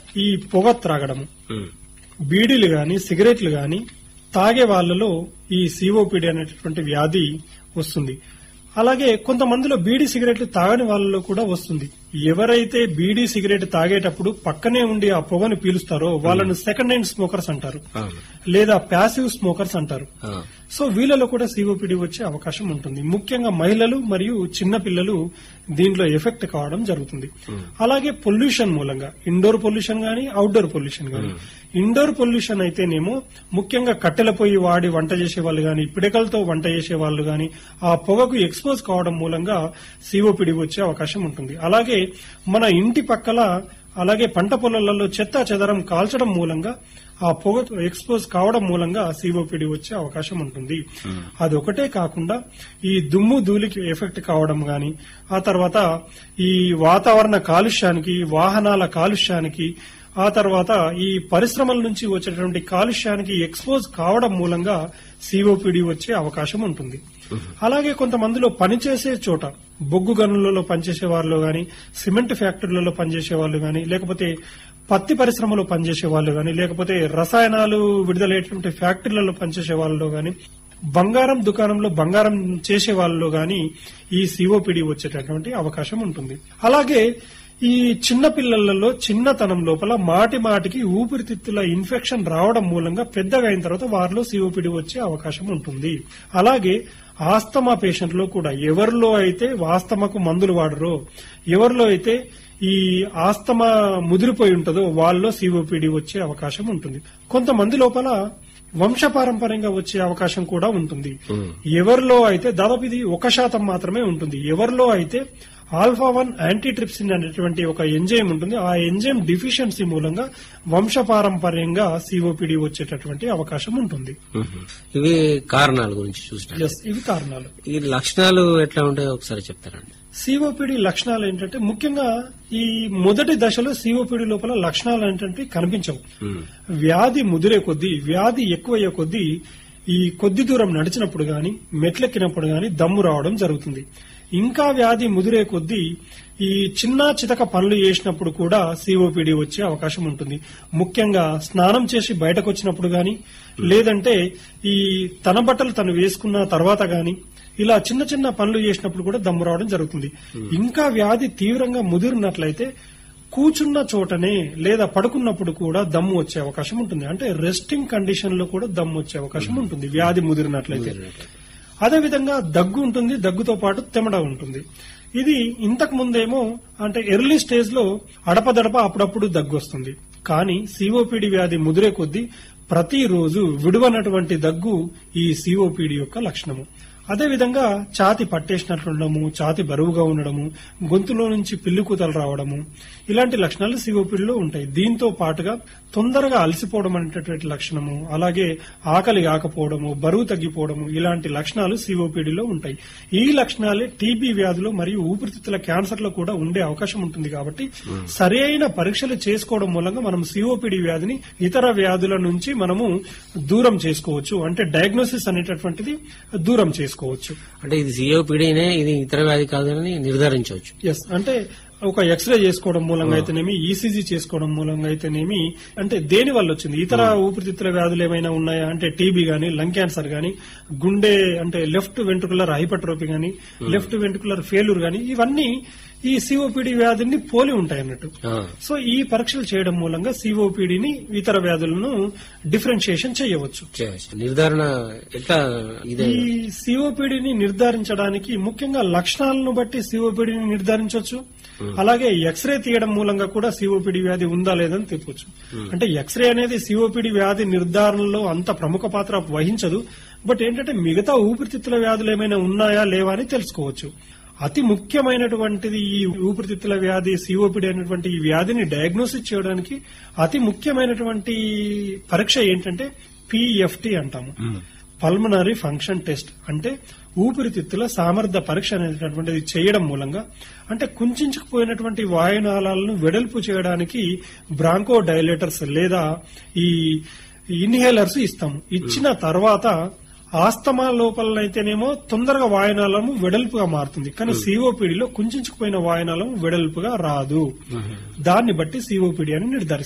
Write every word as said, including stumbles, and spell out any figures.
ఈ పొగ త్రాగడము, బీడీలు గాని సిగరెట్లు గాని తాగే వాళ్లలో ఈ సిఓపిడి అనేటటువంటి వ్యాధి వస్తుంది. అలాగే కొంతమందిలో బీడీ సిగరెట్లు తాగని వాళ్ళలో కూడా వస్తుంది. ఎవరైతే బీడీ సిగరెట్ తాగేటప్పుడు పక్కనే ఉండి ఆ పొగను పీలుస్తారో వాళ్ళను సెకండ్ హ్యాండ్ స్మోకర్స్ అంటారు, లేదా ప్యాసివ్ స్మోకర్స్ అంటారు. సో వీళ్ళలో కూడా సిఓపిడి వచ్చే అవకాశం ఉంటుంది. ముఖ్యంగా మహిళలు మరియు చిన్న పిల్లలు దీంట్లో ఎఫెక్ట్ కావడం జరుగుతుంది. అలాగే పొల్యూషన్ మూలంగా ఇండోర్ పొల్యూషన్ గాని అవుట్డోర్ పొల్యూషన్ గాని, ఇండోర్ పొల్యూషన్ అయితేనేమో ముఖ్యంగా కట్టెల పొయ్యి వాడి వంట చేసే వాళ్ళు గాని, పిడకలతో వంట చేసే వాళ్ళు గాని ఆ పొగకు ఎక్స్పోజ్ కావడం మూలంగా సిఓపిడి వచ్చే అవకాశం ఉంటుంది. అలాగే మన ఇంటి పక్కల అలాగే పంట పొలాలలో చెత్త చెదరం కాల్చడం మూలంగా ఆ పొగ ఎక్స్పోజ్ కావడం మూలంగా సిఓపిడి వచ్చే అవకాశం ఉంటుంది. అదొకటే కాకుండా ఈ దుమ్ము ధూళికి ఎఫెక్ట్ కావడం గాని, ఆ తర్వాత ఈ వాతావరణ కాలుష్యానికి, వాహనాల కాలుష్యానికి, ఆ తర్వాత ఈ పరిశ్రమల నుంచి వచ్చేటువంటి కాలుష్యానికి ఎక్స్పోజ్ కావడం మూలంగా సిఓపిడి వచ్చే అవకాశం ఉంటుంది. అలాగే కొంతమందిలో పనిచేసే చోట బొగ్గు గనులలో పనిచేసే వాళ్ళు గాని, సిమెంట్ ఫ్యాక్టరీలలో పనిచేసే వాళ్ళు గాని, లేకపోతే పత్తి పరిశ్రమలో పనిచేసే వాళ్ళు గాని, లేకపోతే రసాయనాలు విడుదలయ్యేటువంటి ఫ్యాక్టరీలలో పనిచేసే వాళ్ళలో గాని, బంగారం దుకాణంలో బంగారం చేసే వాళ్ళలో గాని ఈ సిఓపిడి వచ్చేటటువంటి అవకాశం ఉంటుంది. అలాగే ఈ చిన్న పిల్లలలో చిన్నతనం లోపల మాటి మాటికి ఊపిరితిత్తుల ఇన్ఫెక్షన్ రావడం మూలంగా పెద్దగా అయిన తర్వాత వారిలో సిఓపిడి వచ్చే అవకాశం ఉంటుంది. అలాగే ఆస్తమా పేషెంట్ లో కూడా ఎవరిలో అయితే ఆస్తమాకు మందులు వాడరో, ఎవరిలో అయితే ఈ ఆస్తమా ముదిరిపోయి ఉంటుందో వాళ్ళలో సిఓపిడి వచ్చే అవకాశం ఉంటుంది. కొంతమంది లోపల వంశపారంపర్యంగా వచ్చే అవకాశం కూడా ఉంటుంది. ఎవరిలో అయితే దాదాపు ఇది ఒక శాతం మాత్రమే ఉంటుంది. ఎవరిలో అయితే ఆల్ఫా వన్ యాంటీట్రిప్సిన్ అనేటువంటి ఒక ఎంజైమ్ ఉంటుంది, ఆ ఎంజైమ్ డిఫిషియన్సీ మూలంగా వంశపారంపర్యంగా సిఓపిడి వచ్చేటటువంటి అవకాశం ఉంటుంది. ఇవి కారణాల గురించి చూసినా ఇవి కారణాలు. ఈ లక్షణాలు ఎట్లా ఉంటాయో ఒకసారి చెప్తారండి. సిఓపిడి లక్షణాలు ఏంటంటే ముఖ్యంగా ఈ మొదటి దశలో సిఓపిడి లోపల లక్షణాలు ఏంటంటే కనిపించవు. వ్యాధి ముదిరే కొద్దీ, వ్యాధి ఎక్కువయ్యే కొద్దీ ఈ కొద్ది దూరం నడిచినప్పుడు గాని, మెట్లెక్కినప్పుడు గాని దమ్ము రావడం జరుగుతుంది. ఇంకా వ్యాధి ముదిరే కొద్దీ ఈ చిన్న చితక పనులు చేసినప్పుడు కూడా సిఓపిడి వచ్చే అవకాశం ఉంటుంది. ముఖ్యంగా స్నానం చేసి బయటకు వచ్చినప్పుడు గాని, లేదంటే ఈ తన బట్టలు తను వేసుకున్న తర్వాత గాని, ఇలా చిన్న చిన్న పనులు చేసినప్పుడు కూడా దమ్ము రావడం జరుగుతుంది. ఇంకా వ్యాధి తీవ్రంగా ముదిరినట్లయితే కూర్చున్న చోటనే లేదా పడుకున్నప్పుడు కూడా దమ్ము వచ్చే అవకాశం ఉంటుంది. అంటే రెస్టింగ్ కండిషన్ లో కూడా దమ్ము వచ్చే అవకాశం ఉంటుంది వ్యాధి ముదిరినట్లయితే. అదేవిధంగా దగ్గు ఉంటుంది, దగ్గుతో పాటు తెమడ ఉంటుంది. ఇది ఇంతకు ముందేమో అంటే ఎర్లీ స్టేజ్ లో అడపదడప అప్పుడప్పుడు దగ్గు వస్తుంది. కానీ సిఓపిడి వ్యాధి ముదిరే కొద్దీ ప్రతిరోజు విడువనటువంటి దగ్గు ఈ సిఓపిడి యొక్క లక్షణము. అదేవిధంగా ఛాతి పట్టేసినట్లుండము, ఛాతి బరువుగా ఉండడము, గొంతులో నుంచి పిల్లి కూతలు రావడము, ఇలాంటి లక్షణాలు సిఓపిడిలో ఉంటాయి. దీంతో పాటుగా తొందరగా అలసిపోవడం అనేటటువంటి లక్షణము, అలాగే ఆకలి కాకపోవడము, బరువు తగ్గిపోవడము, ఇలాంటి లక్షణాలు సిఓపిడిలో ఉంటాయి. ఈ లక్షణాలే టీబీ వ్యాధులు మరియు ఊపిరితిత్తుల క్యాన్సర్ లో కూడా ఉండే అవకాశం ఉంటుంది. కాబట్టి సరైన పరీక్షలు చేసుకోవడం మూలంగా మనం సిఓపిడి వ్యాధిని ఇతర వ్యాధుల నుంచి మనము దూరం చేసుకోవచ్చు. అంటే డయాగ్నోసిస్ అనేటటువంటిది దూరం చేసుకోవచ్చు. అంటే ఇది సిఓపిడినే, ఇది ఇతర వ్యాధి కాదని నిర్ధారించవచ్చు. ఎస్, అంటే ఒక ఎక్స్రే చేసుకోవడం మూలంగా అయితేనేమి, ఈసీజీ చేసుకోవడం మూలంగా అయితేనేమి, అంటే దేని వల్ల వచ్చింది, ఇతర ఊపిరితిత్తుల వ్యాధులు ఏమైనా ఉన్నాయా అంటే టీబీ గానీ, లంగ్ క్యాన్సర్ గానీ, గుండె అంటే లెఫ్ట్ వెంట్రుకులర్ హైపర్ట్రోపీ గానీ, లెఫ్ట్ వెంట్రుకులర్ ఫెయిల్యూర్ గానీ, ఇవన్నీ ఈ సిఓపిడి వ్యాధిని పోలి ఉంటాయి అన్నట్టు. సో ఈ పరీక్షలు చేయడం మూలంగా సిఓపిడిని ఇతర వ్యాధులను డిఫరెన్షియేషన్ చేయవచ్చు. నిర్ధారణ ఎట్లా? ఈ సిఓపిడిని నిర్ధారించడానికి ముఖ్యంగా లక్షణాలను బట్టి సిఓపిడిని నిర్ధారించవచ్చు. అలాగే ఎక్స్రే తీయడం మూలంగా కూడా సిఓపిడి వ్యాధి ఉందా లేదని చెప్పవచ్చు. అంటే ఎక్స్రే అనేది సిఓపిడి వ్యాధి నిర్ధారణలో అంత ప్రముఖ పాత్ర వహించదు. బట్ ఏంటంటే మిగతా ఊపిరితిత్తుల వ్యాధులు ఏమైనా ఉన్నాయా లేవా అని తెలుసుకోవచ్చు. అతి ముఖ్యమైనటువంటిది ఈ ఊపిరితిత్తుల వ్యాధి, సిఓపిడి అనేటువంటి ఈ వ్యాధిని డయాగ్నోసిస్ చేయడానికి అతి ముఖ్యమైనటువంటి పరీక్ష ఏంటంటే పిఎఫ్టి అంటాము, పల్మనరీ ఫంక్షన్ టెస్ట్. అంటే ఊపిరితిత్తుల సామర్థ్య పరీక్ష అనేటటువంటిది చేయడం మూలంగా, అంటే కుంచుకుపోయినటువంటి వాయునాళాలను వెడల్పు చేయడానికి బ్రాంకో డైలేటర్స్ లేదా ఈ ఇన్హేలర్స్ ఇస్తాము. ఇచ్చిన తర్వాత ఆస్తమా లోపలనైతేనేమో తొందరగా వాయునాళము వెడల్పుగా మారుతుంది. కానీ సిఓపిడిలో కుంచుకుపోయిన వాయునాళం వెడల్పుగా రాదు. దాన్ని బట్టి సిఓపిడి అని నిర్ధారిస్తారు.